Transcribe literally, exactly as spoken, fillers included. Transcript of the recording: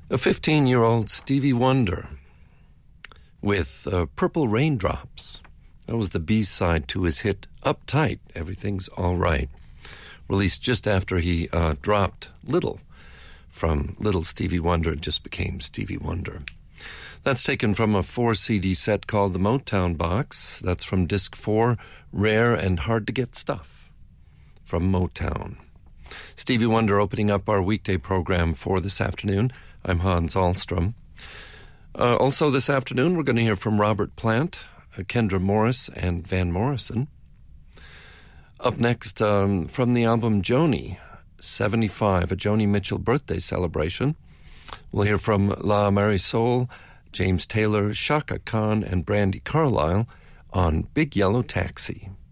A fifteen-year-old Stevie Wonder with uh, Purple Raindrops. That was the B-side to his hit Uptight, Everything's All Right, released just after he uh, dropped Little. From Little Stevie Wonder, it just became Stevie Wonder. That's taken from a four-C D set called the Motown Box. That's from Disc four, Rare and Hard to Get Stuff, from Motown. Stevie Wonder opening up our weekday program for this afternoon. I'm Hans Ahlstrom. Uh, also this afternoon, we're going to hear from Robert Plant, uh, Kendra Morris, and Van Morrison. Up next, um, from the album Joni, seventy-five, a Joni Mitchell birthday celebration. We'll hear from La Marisol, James Taylor, Chaka Khan, and Brandi Carlile on Big Yellow Taxi.